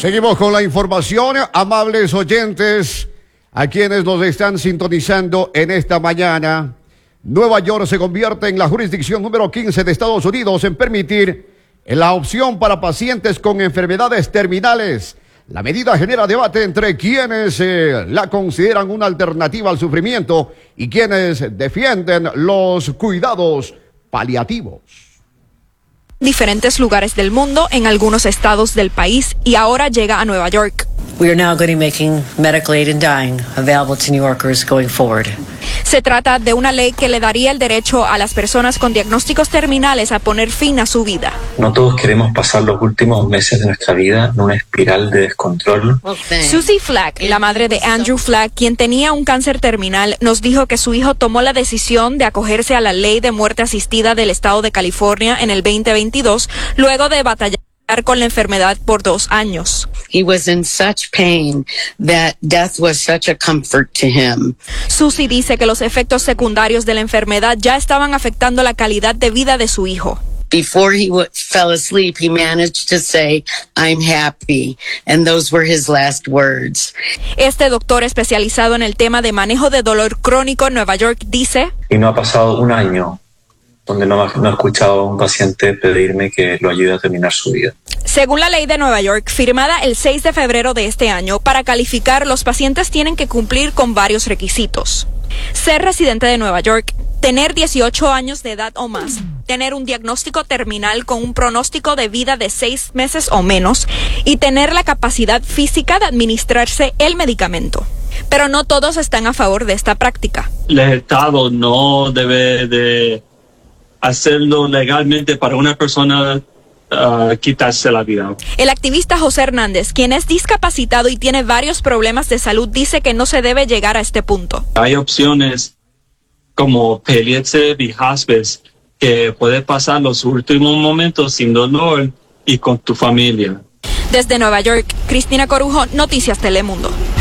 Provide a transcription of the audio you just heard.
Seguimos con la información, amables oyentes, a quienes nos están sintonizando en esta mañana. Nueva York se convierte en la jurisdicción número 15 de Estados Unidos en permitir la opción para pacientes con enfermedades terminales. La medida genera debate entre quienes la consideran una alternativa al sufrimiento y quienes defienden los cuidados paliativos. Diferentes lugares del mundo, en algunos estados del país, y ahora llega a Nueva York. We are now going to be making medical aid in dying available to New Yorkers going forward. Se trata de una ley que le daría el derecho a las personas con diagnósticos terminales a poner fin a su vida. No todos queremos pasar los últimos meses de nuestra vida en una espiral de descontrol. Susie Flack, la madre de Andrew Flack, quien tenía un cáncer terminal, nos dijo que su hijo tomó la decisión de acogerse a la ley de muerte asistida del estado de California en el 2022, luego de batallar con la enfermedad por 2 años. He was in such pain that death was such a comfort to him. Susie dice que los efectos secundarios de la enfermedad ya estaban afectando la calidad de vida de su hijo. Before he fell asleep, he managed to say, "I'm happy," and those were his last words. Este doctor especializado en el tema de manejo de dolor crónico en Nueva York dice: Y no ha pasado un año donde no he escuchado a un paciente pedirme que lo ayude a terminar su vida. Según la ley de Nueva York, firmada el 6 de febrero de este año, para calificar, los pacientes tienen que cumplir con varios requisitos. Ser residente de Nueva York, tener 18 años de edad o más, tener un diagnóstico terminal con un pronóstico de vida de 6 meses o menos y tener la capacidad física de administrarse el medicamento. Pero no todos están a favor de esta práctica. El Estado no debe de hacerlo legalmente para una persona quitarse la vida. El activista José Hernández, quien es discapacitado y tiene varios problemas de salud, dice que no se debe llegar a este punto. Hay opciones como palliative y hospice que puede pasar los últimos momentos sin dolor y con tu familia. Desde Nueva York, Cristina Corujo, Noticias Telemundo.